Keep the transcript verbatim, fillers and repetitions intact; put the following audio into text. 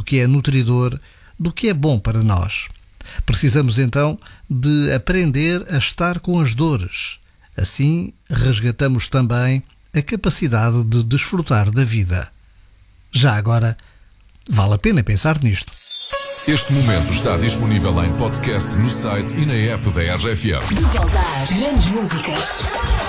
que é nutridor, do que é bom para nós. Precisamos então de aprender a estar com as dores. Assim, resgatamos também a capacidade de desfrutar da vida. Já agora, vale a pena pensar nisto. Este momento está disponível em podcast no site e na app da R F M. De volta às grandes músicas.